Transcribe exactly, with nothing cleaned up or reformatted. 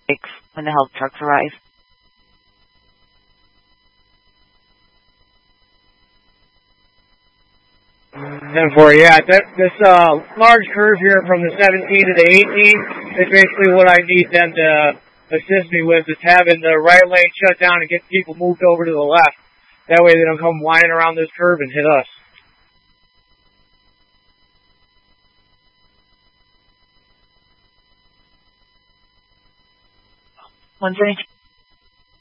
when the help trucks arrive. ten four, yeah. That, this uh, large curve here from the seventeen to the eighteen is basically what I need them to assist me with, is having the right lane shut down and get people moved over to the left. That way they don't come winding around this curve and hit us. one seventeen.